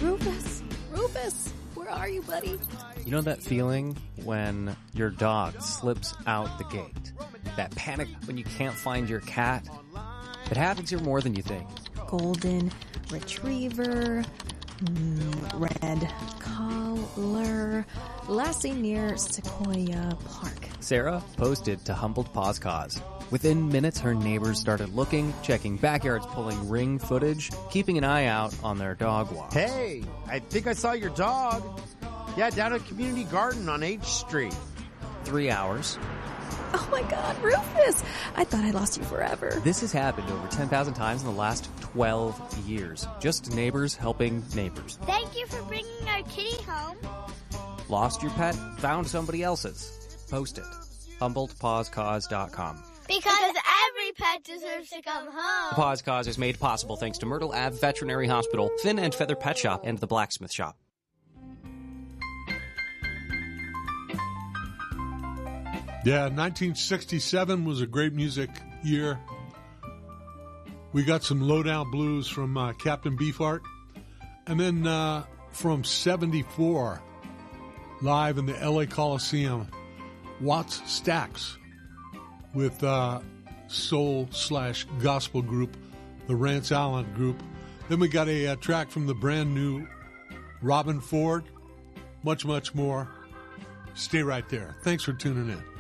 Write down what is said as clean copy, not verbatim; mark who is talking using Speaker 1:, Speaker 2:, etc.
Speaker 1: Rufus, where are you, buddy?
Speaker 2: You know that feeling when your dog slips out the gate? That panic when you can't find your cat? It happens here more than you think.
Speaker 1: Golden retriever, red collar, Lassie near Sequoia Park.
Speaker 2: Sarah posted to Humboldt Paws Cause. Within minutes, her neighbors started looking, checking backyards, pulling ring footage, keeping an eye out on their dog walks.
Speaker 3: Hey, I think I saw your dog. Yeah, down at Community Garden on H Street.
Speaker 2: 3 hours.
Speaker 1: Oh my God, Rufus! I thought I lost you forever.
Speaker 2: This has happened over 10,000 times in the last 12 years. Just neighbors helping neighbors.
Speaker 4: Thank you for bringing our kitty home.
Speaker 2: Lost your pet? Found somebody else's. Post it. HumboldtPawsCause.com.
Speaker 4: Because every pet deserves to come home.
Speaker 2: The Paws Cause is made possible thanks to Myrtle Ave Veterinary Hospital, Fin and Feather Pet Shop, and the Blacksmith Shop.
Speaker 5: Yeah, 1967 was a great music year. We got some Lowdown Blues from Captain Beefheart. And then from 74, live in the LA Coliseum, Watts Stax with soul/gospel group, the Rance Allen Group. Then we got a track from the brand new Robin Ford. Much, much more. Stay right there. Thanks for tuning in.